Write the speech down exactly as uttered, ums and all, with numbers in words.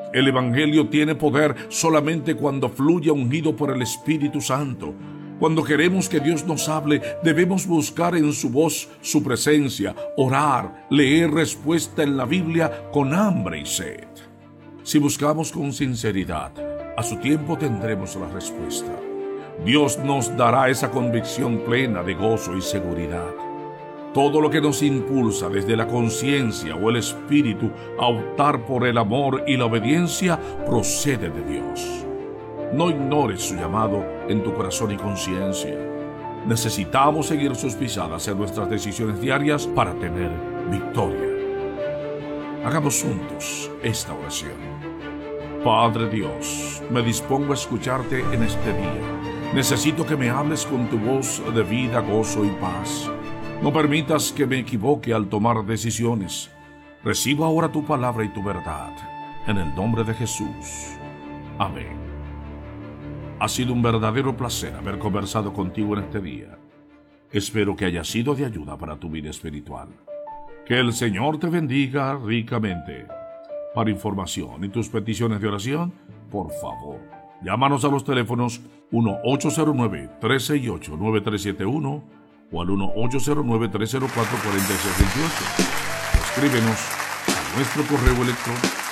El Evangelio tiene poder solamente cuando fluye ungido por el Espíritu Santo. Cuando queremos que Dios nos hable, debemos buscar en su voz su presencia, orar, leer respuesta en la Biblia con hambre y sed. Si buscamos con sinceridad, a su tiempo tendremos la respuesta. Dios nos dará esa convicción plena de gozo y seguridad. Todo lo que nos impulsa desde la conciencia o el espíritu a optar por el amor y la obediencia procede de Dios. No ignores su llamado en tu corazón y conciencia. Necesitamos seguir sus pisadas en nuestras decisiones diarias para tener victoria. Hagamos juntos esta oración. Padre Dios, me dispongo a escucharte en este día. Necesito que me hables con tu voz de vida, gozo y paz. No permitas que me equivoque al tomar decisiones. Recibo ahora tu palabra y tu verdad. En el nombre de Jesús. Amén. Ha sido un verdadero placer haber conversado contigo en este día. Espero que haya sido de ayuda para tu vida espiritual. Que el Señor te bendiga ricamente. Para información y tus peticiones de oración, por favor, llámanos a los teléfonos uno ocho cero nueve, tres seis ocho, nueve tres siete uno o al uno ocho cero nueve, tres cero cuatro, cuatro seis dos ocho. O escríbenos a nuestro correo electrónico